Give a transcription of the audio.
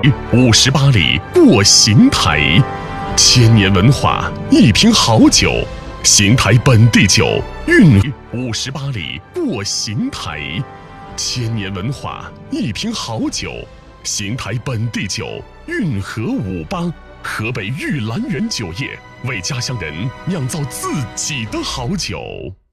58里过邢台，千年文化，一瓶好酒，邢台本地酒，运58里过邢台，千年文化，一瓶好酒，邢台本地酒，运河58，河北玉兰园酒业为家乡人酿造自己的好酒。